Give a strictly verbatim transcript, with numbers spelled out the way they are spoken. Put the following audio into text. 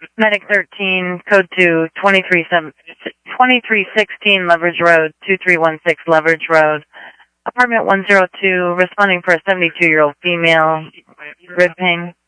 Medic thirteen, code two, twenty-three sixteen Leverage Road, two three one six Leverage Road. Apartment one oh two, responding for a seventy-two-year-old female, rib pain.